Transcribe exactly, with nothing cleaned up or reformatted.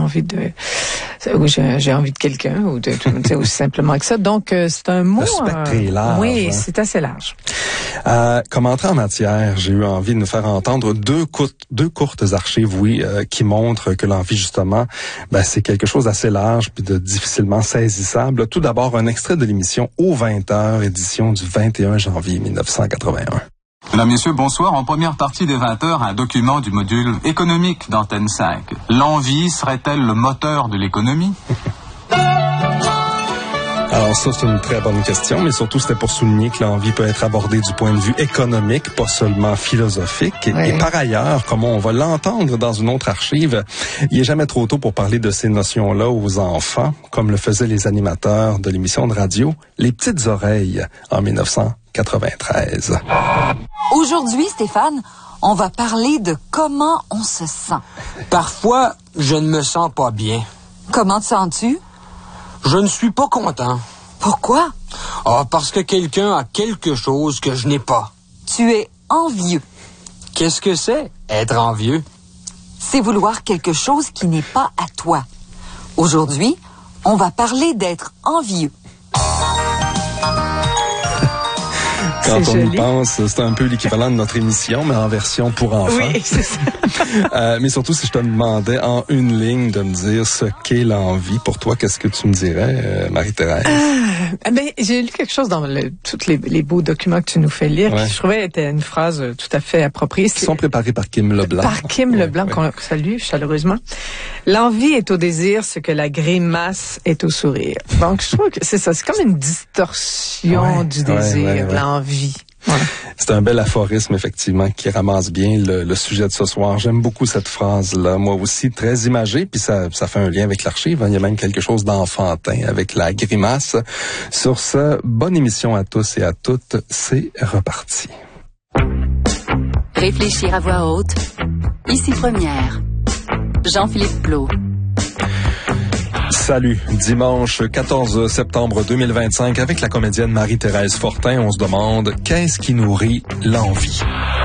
envie de, ou j'ai, j'ai envie de quelqu'un, ou de, de aussi simplement que ça. Donc, euh, c'est un mot. Le spectre est euh, large. Oui, hein. c'est assez large. Euh, comme entrée en matière, j'ai eu envie de nous faire entendre deux courtes, deux courtes archives, oui, euh, qui montrent que l'envie, justement, ben, c'est quelque chose d'assez large puis de difficilement saisissable. Tout d'abord, un extrait de l'émission Aux vingt heures, édition du vingt et un janvier mille neuf cent quatre-vingt-un. Mesdames, Messieurs, bonsoir. En première partie des vingt heures, un document du module économique d'Antenne cinq. L'envie serait-elle le moteur de l'économie? Alors ça, c'est une très bonne question, mais surtout, c'était pour souligner que l'envie peut être abordée du point de vue économique, pas seulement philosophique. Et, oui. et par ailleurs, comme on va l'entendre dans une autre archive, il est jamais trop tôt pour parler de ces notions-là aux enfants, comme le faisaient les animateurs de l'émission de radio Les Petites Oreilles en mille neuf cent quatre-vingt-treize. Aujourd'hui, Stéphane, on va parler de comment on se sent. Parfois, je ne me sens pas bien. Comment te sens-tu? Je ne suis pas content. Pourquoi? Ah, parce que quelqu'un a quelque chose que je n'ai pas. Tu es envieux. Qu'est-ce que c'est, être envieux? C'est vouloir quelque chose qui n'est pas à toi. Aujourd'hui, on va parler d'être envieux. Quand C'est on y joli. pense, c'est un peu l'équivalent de notre émission, mais en version pour enfants. Oui, c'est ça. euh, mais surtout, si je te demandais en une ligne de me dire ce qu'est l'envie, pour toi, qu'est-ce que tu me dirais, euh, Marie-Thérèse? Ah, ben, j'ai lu quelque chose dans le, tous les, les beaux documents que tu nous fais lire, Ouais. qui je trouvais était une phrase tout à fait appropriée. Qui sont préparés par Kim Leblanc. Par Kim Ouais, Leblanc, ouais. qu'on salue chaleureusement. L'envie est au désir ce que la grimace est au sourire. Donc, je trouve que c'est ça. C'est comme une distorsion Ouais, du ouais, désir, ouais, ouais. de l'envie. Voilà. C'est un bel aphorisme, effectivement, qui ramasse bien le, le sujet de ce soir. J'aime beaucoup cette phrase-là. Moi aussi, très imagée, puis ça, ça fait un lien avec l'archive. Hein. Il y a même quelque chose d'enfantin avec la grimace. Sur ce, bonne émission à tous et à toutes. C'est reparti. Réfléchir à voix haute. Ici Première. Jean-Philippe Plot. Salut, dimanche quatorze septembre deux mille vingt-cinq, avec la comédienne Marie-Thérèse Fortin, on se demande qu'est-ce qui nourrit l'envie?